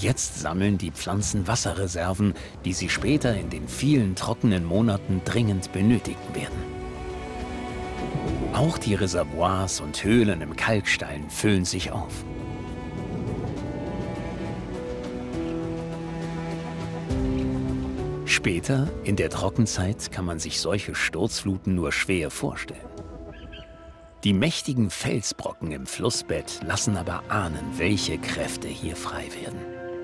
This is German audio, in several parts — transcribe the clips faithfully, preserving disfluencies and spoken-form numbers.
Jetzt sammeln die Pflanzen Wasserreserven, die sie später in den vielen trockenen Monaten dringend benötigen werden. Auch die Reservoirs und Höhlen im Kalkstein füllen sich auf. Später, in der Trockenzeit, kann man sich solche Sturzfluten nur schwer vorstellen. Die mächtigen Felsbrocken im Flussbett lassen aber ahnen, welche Kräfte hier frei werden.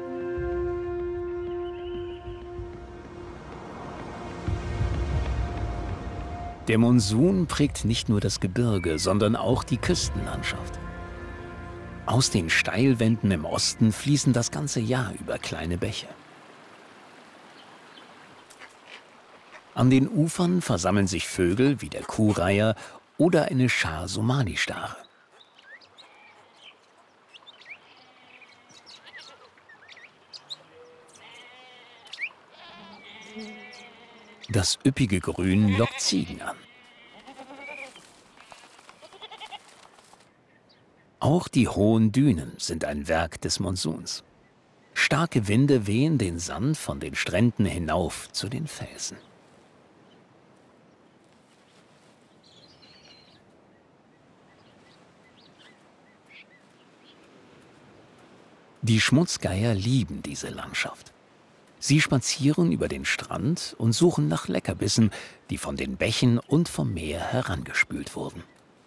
Der Monsun prägt nicht nur das Gebirge, sondern auch die Küstenlandschaft. Aus den Steilwänden im Osten fließen das ganze Jahr über kleine Bäche. An den Ufern versammeln sich Vögel wie der Kuhreiher oder eine Schar Somalistare. Das üppige Grün lockt Ziegen an. Auch die hohen Dünen sind ein Werk des Monsuns. Starke Winde wehen den Sand von den Stränden hinauf zu den Felsen. Die Schmutzgeier lieben diese Landschaft. Sie spazieren über den Strand und suchen nach Leckerbissen, die von den Bächen und vom Meer herangespült wurden.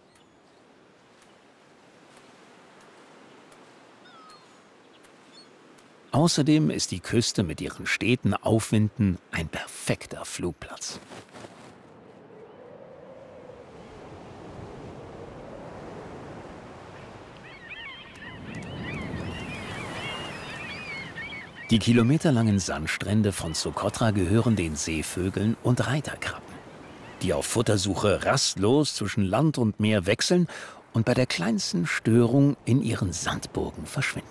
Außerdem ist die Küste mit ihren steten Aufwinden ein perfekter Flugplatz. Die kilometerlangen Sandstrände von Socotra gehören den Seevögeln und Reiterkrabben, die auf Futtersuche rastlos zwischen Land und Meer wechseln und bei der kleinsten Störung in ihren Sandburgen verschwinden.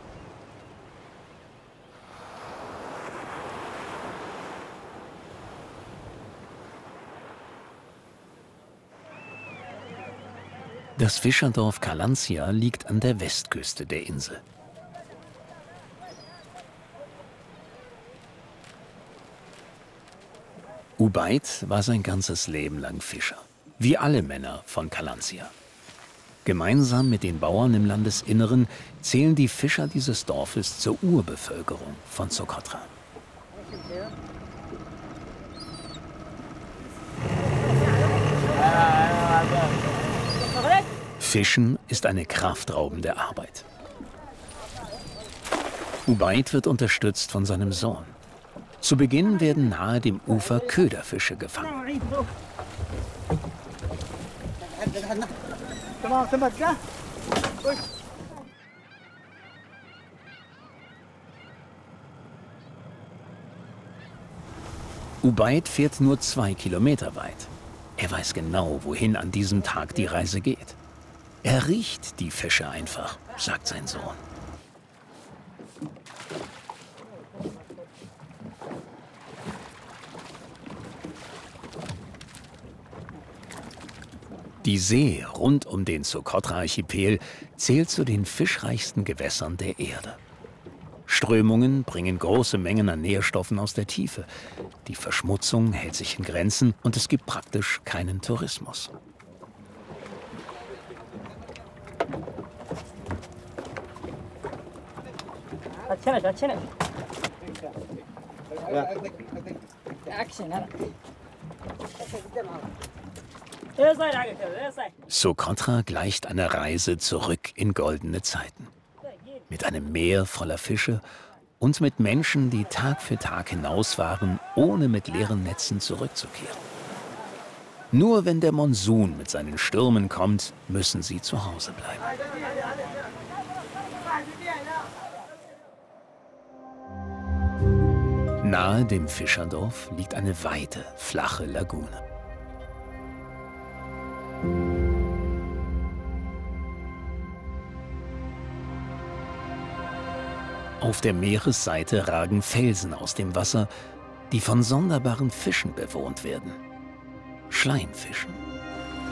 Das Fischerdorf Kalancia liegt an der Westküste der Insel. Ubaid war sein ganzes Leben lang Fischer, wie alle Männer von Kalancia. Gemeinsam mit den Bauern im Landesinneren zählen die Fischer dieses Dorfes zur Urbevölkerung von Socotra. Fischen ist eine kraftraubende Arbeit. Ubaid wird unterstützt von seinem Sohn. Zu Beginn werden nahe dem Ufer Köderfische gefangen. Ubaid fährt nur zwei Kilometer weit. Er weiß genau, wohin an diesem Tag die Reise geht. Er riecht die Fische einfach, sagt sein Sohn. Die See rund um den Socotra-Archipel zählt zu den fischreichsten Gewässern der Erde. Strömungen bringen große Mengen an Nährstoffen aus der Tiefe. Die Verschmutzung hält sich in Grenzen und es gibt praktisch keinen Tourismus. Socotra gleicht einer Reise zurück in goldene Zeiten. Mit einem Meer voller Fische und mit Menschen, die Tag für Tag hinausfahren, ohne mit leeren Netzen zurückzukehren. Nur wenn der Monsun mit seinen Stürmen kommt, müssen sie zu Hause bleiben. Nahe dem Fischerdorf liegt eine weite, flache Lagune. Auf der Meeresseite ragen Felsen aus dem Wasser, die von sonderbaren Fischen bewohnt werden. Schleimfischen.